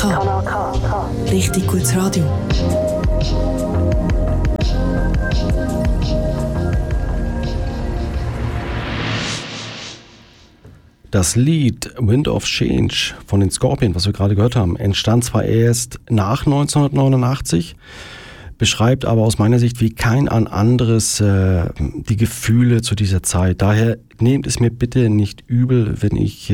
K. Richtig gutes Radio. Das Lied Wind of Change von den Scorpions, was wir gerade gehört haben, entstand zwar erst nach 1989, beschreibt aber aus meiner Sicht wie kein anderes die Gefühle zu dieser Zeit. Daher nehmt es mir bitte nicht übel, wenn ich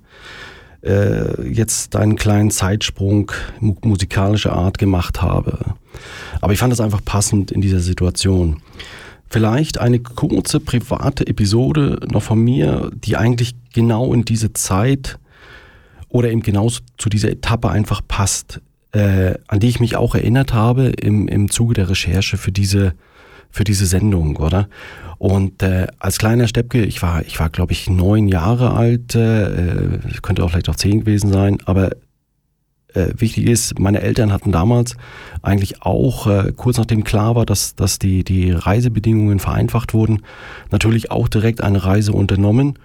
jetzt einen kleinen Zeitsprung musikalischer Art gemacht habe. Aber ich fand es einfach passend in dieser Situation. Vielleicht eine kurze private Episode noch von mir, die eigentlich genau in diese Zeit oder eben genau zu dieser Etappe einfach passt, an die ich mich auch erinnert habe im Zuge der Recherche für diese Sendung, oder? Und als kleiner Steppke, ich war glaube ich 9 Jahre alt, könnte auch vielleicht auch 10 gewesen sein, aber wichtig ist, meine Eltern hatten damals eigentlich auch, kurz nachdem klar war, dass die Reisebedingungen vereinfacht wurden, natürlich auch direkt eine Reise unternommen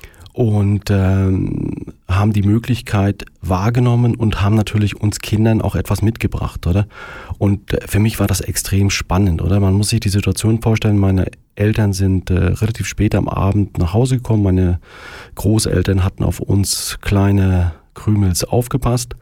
und haben die Möglichkeit wahrgenommen und haben natürlich uns Kindern auch etwas mitgebracht, oder? Und für mich war das extrem spannend, oder? Man muss sich die Situation vorstellen, meine Eltern sind relativ spät am Abend nach Hause gekommen, meine Großeltern hatten auf uns kleine Krümels aufgepasst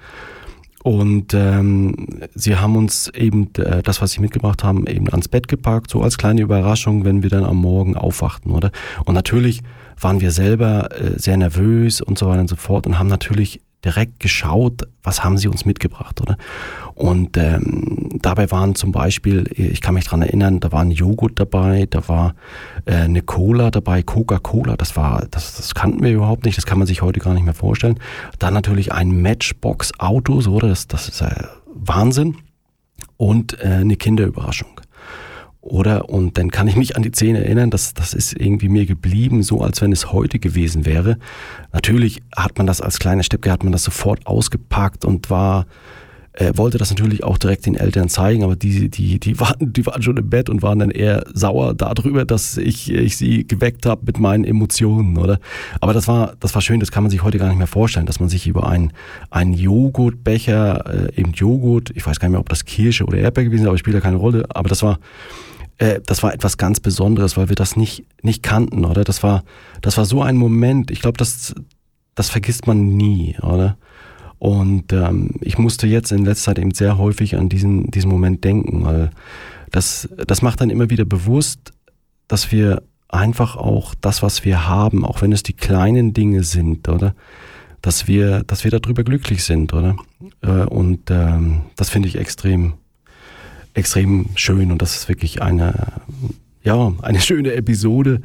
und sie haben uns eben das, was sie mitgebracht haben, eben ans Bett gepackt, so als kleine Überraschung, wenn wir dann am Morgen aufwachten, oder? Und natürlich waren wir selber sehr nervös und so weiter und so fort und haben natürlich direkt geschaut, was haben sie uns mitgebracht, oder? Und dabei waren zum Beispiel, ich kann mich dran erinnern, da war ein Joghurt dabei, da war eine Cola dabei, Coca-Cola, das kannten wir überhaupt nicht, das kann man sich heute gar nicht mehr vorstellen. Dann natürlich ein Matchbox-Auto, so, das ist Wahnsinn. Und eine Kinderüberraschung. Oder? Und dann kann ich mich an die Szene erinnern, das ist irgendwie mir geblieben, so als wenn es heute gewesen wäre. Natürlich hat man das als kleiner Steppke, hat man das sofort ausgepackt und wollte das natürlich auch direkt den Eltern zeigen, aber die waren schon im Bett und waren dann eher sauer darüber, dass ich sie geweckt habe mit meinen Emotionen, oder? Aber das war schön, das kann man sich heute gar nicht mehr vorstellen, dass man sich über einen Joghurtbecher, eben Joghurt, ich weiß gar nicht mehr, ob das Kirsche oder Erdbeer gewesen ist, aber spielt ja keine Rolle, aber das war etwas ganz Besonderes, weil wir das nicht kannten, oder? Das war so ein Moment, ich glaube, das vergisst man nie, oder? Und ich musste jetzt in letzter Zeit eben sehr häufig an diesen Moment denken, weil das macht dann immer wieder bewusst, dass wir einfach auch das, was wir haben, auch wenn es die kleinen Dinge sind, oder? Dass wir darüber glücklich sind, oder? Und das finde ich extrem, extrem schön und das ist wirklich eine schöne Episode,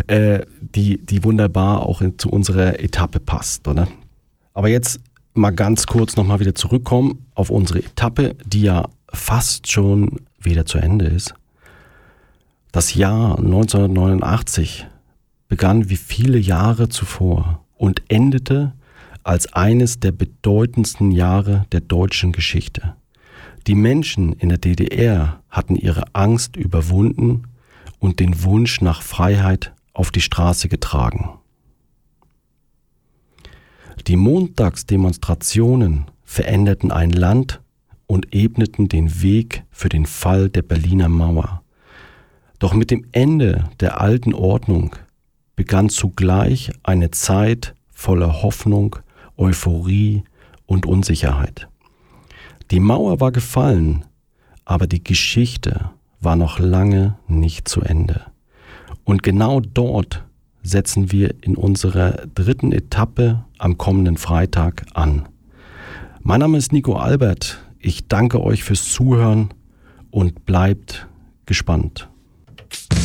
die wunderbar auch zu unserer Etappe passt, oder? Aber jetzt mal ganz kurz nochmal wieder zurückkommen auf unsere Etappe, die ja fast schon wieder zu Ende ist. Das Jahr 1989 begann wie viele Jahre zuvor und endete als eines der bedeutendsten Jahre der deutschen Geschichte. Die Menschen in der DDR hatten ihre Angst überwunden und den Wunsch nach Freiheit auf die Straße getragen. Die Montagsdemonstrationen veränderten ein Land und ebneten den Weg für den Fall der Berliner Mauer. Doch mit dem Ende der alten Ordnung begann zugleich eine Zeit voller Hoffnung, Euphorie und Unsicherheit. Die Mauer war gefallen, aber die Geschichte war noch lange nicht zu Ende. Und genau dort setzen wir in unserer 3. Etappe am kommenden Freitag an. Mein Name ist Nico Albert. Ich danke euch fürs Zuhören und bleibt gespannt.